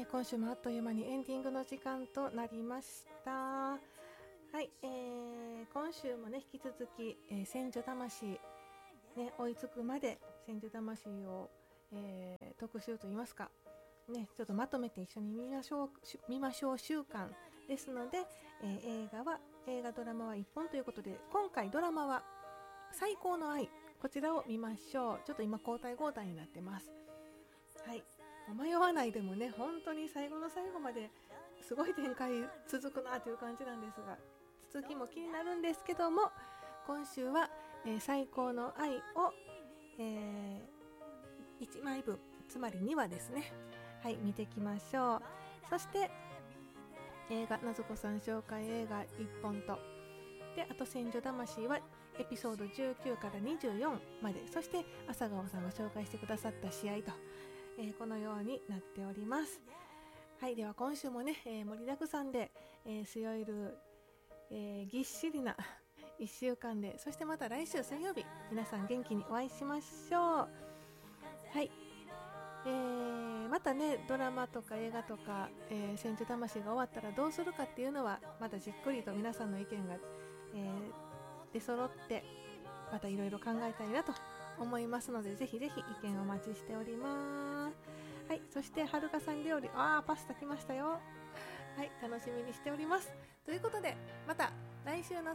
今週もあっという間にエンディングの時間となりました。はい、今週もね引き続き、千住魂、ね、追いつくまで千住魂を、特集といいますか、ね、ちょっとまとめて一緒に見ましょう週間ですので、映画ドラマは1本ということで、今回ドラマは最高の愛、こちらを見ましょう。ちょっと今交代になってます。はい、迷わないでもね、本当に最後の最後まですごい展開続くなという感じなんですが、続きも気になるんですけども、今週は、最高の愛を、1枚分、つまり2話ですね。はい、見ていきましょう。そして映画なずこさん紹介映画1本と、であと千住魂はエピソード19から24まで、そして朝顔さんが紹介してくださった試合と、このようになっております。はい、では今週もね、盛りだくさんで、スヨイル、ぎっしりな1週間で、そしてまた来週水曜日皆さん元気にお会いしましょう。はい、またねドラマとか映画とか、千住魂が終わったらどうするかっていうのはまたじっくりと皆さんの意見が、出揃ってまたいろいろ考えたいなと思いますので、ぜひぜひ意見お待ちしております。はい、そしてはるかさん料理、パスタ来ましたよ。はい、楽しみにしております。ということでまた来週の